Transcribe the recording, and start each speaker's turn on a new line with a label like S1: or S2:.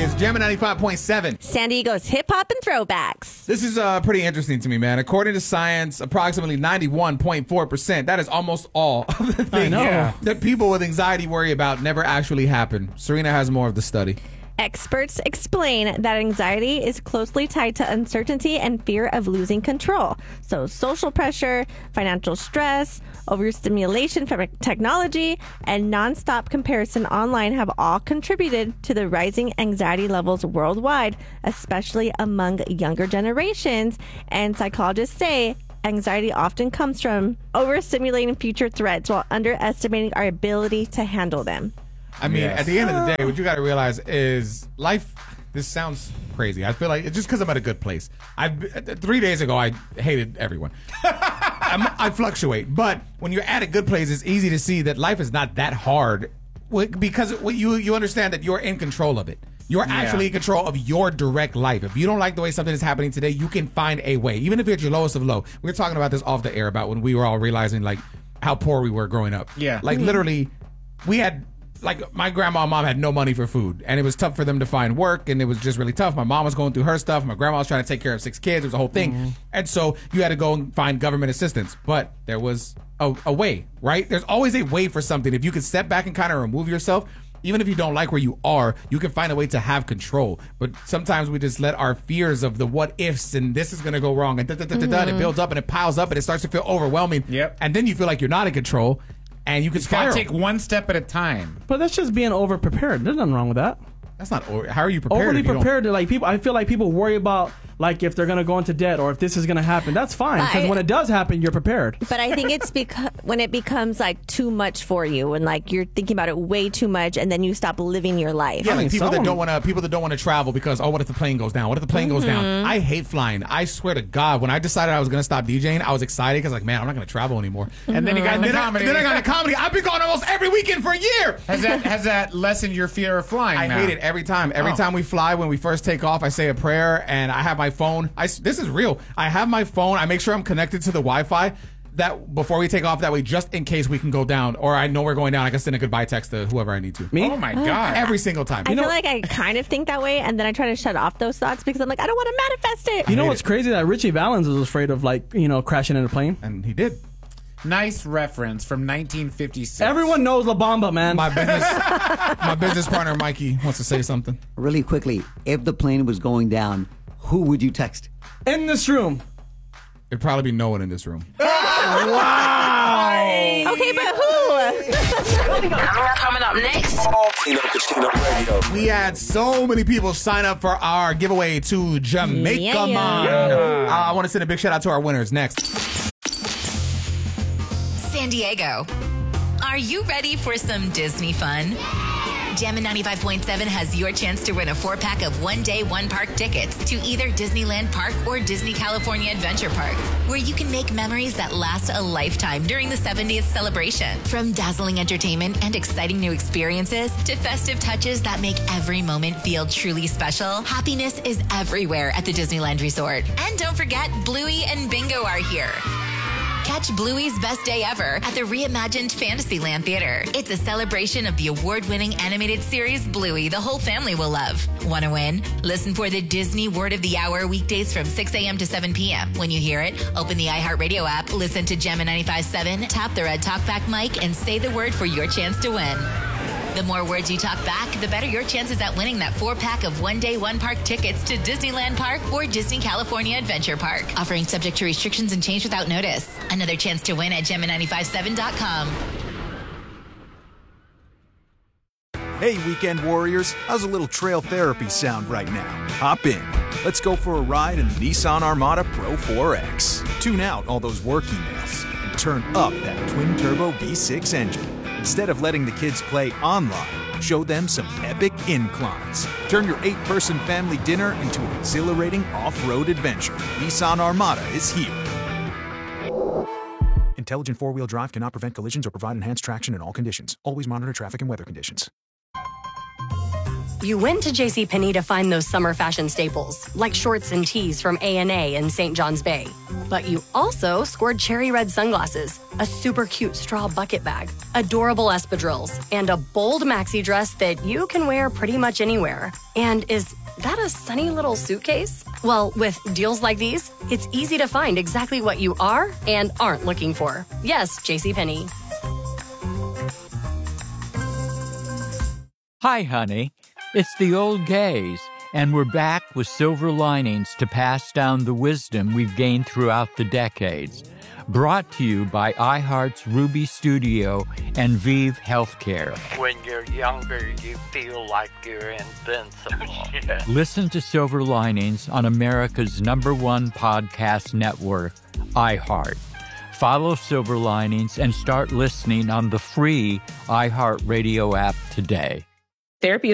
S1: It's Jammin' 95.7.
S2: San Diego's hip-hop and throwbacks.
S1: This is pretty interesting to me, man. According to science, approximately 91.4%, that is almost all of the things that people with anxiety worry about never actually happen. Serena has more of the study.
S2: Experts explain that anxiety is closely tied to uncertainty and fear of losing control. So social pressure, financial stress, overstimulation from technology, and nonstop comparison online have all contributed to the rising anxiety levels worldwide, especially among younger generations. And psychologists say anxiety often comes from overstimulating future threats while underestimating our ability to handle them.
S1: I mean, at the end of the day, what you got to realize is life. This sounds crazy. I feel like it's just because I'm at a good place. 3 days ago, I hated everyone. I fluctuate. But when you're at a good place, it's easy to see that life is not that hard because you understand that you're in control of it. You're actually in control of your direct life. If you don't like the way something is happening today, you can find a way. Even if you're at your lowest of low. We were talking about this off the air about when we were all realizing like how poor we were growing up.
S3: Yeah.
S1: Like literally, we had... Like, my grandma and mom had no money for food, and it was tough for them to find work, and it was just really tough. My mom was going through her stuff. My grandma was trying to take care of 6 kids. It was a whole thing. And so you had to go and find government assistance. But there was a way, right? There's always a way for something. If you can step back and kind of remove yourself, even if you don't like where you are, you can find a way to have control. But sometimes we just let our fears of the what ifs and this is going to go wrong, and it builds up and it piles up and it starts to feel overwhelming.
S3: Yep.
S1: And then you feel like you're not in control. And you can spiral.
S3: Take one step at a time.
S4: But that's just being over prepared. There's nothing wrong with that.
S1: That's not over. How are you prepared?
S4: Overly prepared. Like people, I feel like people worry about like if they're gonna go into debt or if this is gonna happen. That's fine because when it does happen, you're prepared.
S2: But I think it's because when it becomes like too much for you, and like you're thinking about it way too much, and then you stop living your life.
S1: Yeah, like people that don't want to travel because what if the plane goes down? What if the plane goes down? I hate flying. I swear to God, when I decided I was gonna stop DJing, I was excited because like, man, I'm not gonna travel anymore.
S3: And then you got into comedy.
S1: Then I got into comedy. I've been going almost every weekend for a year.
S3: Has that lessened your fear of flying?
S1: I hate it every time. Every time we fly, when we first take off, I say a prayer and I have my phone. This is real. I have my phone. I make sure I'm connected to the Wi-Fi that before we take off, that way just in case we can go down or I know we're going down, I can send a goodbye text to whoever I need to.
S4: Me?
S3: Oh my God.
S1: Every single time.
S2: I feel like I kind of think that way, and then I try to shut off those thoughts because I'm like, I don't want to manifest it.
S4: You know what's crazy? That Richie Valens was afraid of crashing in a plane.
S1: And he did.
S3: Nice reference from 1956.
S4: Everyone knows La Bamba, man.
S1: My business partner, Mikey, wants to say something.
S5: Really quickly, if the plane was going down, who would you text?
S4: In this room.
S1: It'd probably be no one in this room.
S4: Wow.
S2: Okay, but who?
S6: Coming up next.
S7: Tino Casino Radio.
S1: We had so many people sign up for our giveaway to Jamaica Man. I want to send a big shout out to our winners. Next.
S6: San Diego. Are you ready for some Disney fun? Jammin' 95.7 has your chance to win a 4-pack of one-day, one-park tickets to either Disneyland Park or Disney California Adventure Park, where you can make memories that last a lifetime during the 70th celebration. From dazzling entertainment and exciting new experiences to festive touches that make every moment feel truly special, happiness is everywhere at the Disneyland Resort. And don't forget, Bluey and Bingo are here. Catch Bluey's best day ever at the reimagined Fantasyland Theater. It's a celebration of the award-winning animated series Bluey the whole family will love. Want to win? Listen for the Disney Word of the Hour weekdays from 6 a.m. to 7 p.m. When you hear it, open the iHeartRadio app, listen to Jammin' 95.7, tap the red talkback mic, and say the word for your chance to win. The more words you talk back, the better your chances at winning that 4-pack of one-day, one-park tickets to Disneyland Park or Disney California Adventure Park. Offering subject to restrictions and change without notice. Another chance to win at Gemini957.com.
S8: Hey, Weekend Warriors, how's a little trail therapy sound right now? Hop in. Let's go for a ride in the Nissan Armada Pro 4X. Tune out all those work emails and turn up that twin-turbo V6 engine. Instead of letting the kids play online, show them some epic inclines. Turn your 8-person family dinner into an exhilarating off-road adventure. Nissan Armada is here. Intelligent four-wheel drive cannot prevent collisions or provide enhanced traction in all conditions. Always monitor traffic and weather conditions.
S9: You went to JCPenney to find those summer fashion staples, like shorts and tees from A&A in St. John's Bay. But you also scored cherry red sunglasses, a super cute straw bucket bag, adorable espadrilles, and a bold maxi dress that you can wear pretty much anywhere. And is that a sunny little suitcase? Well, with deals like these, it's easy to find exactly what you are and aren't looking for. Yes, JCPenney.
S10: Hi, honey. It's the old gays, and we're back with silver linings to pass down the wisdom we've gained throughout the decades. Brought to you by iHeart's Ruby Studio and Vive Healthcare.
S11: When you're younger, you feel like you're invincible. Yeah.
S10: Listen to Silver Linings on America's #1 podcast network, iHeart. Follow Silver Linings and start listening on the free iHeartRadio app today.
S12: Therapy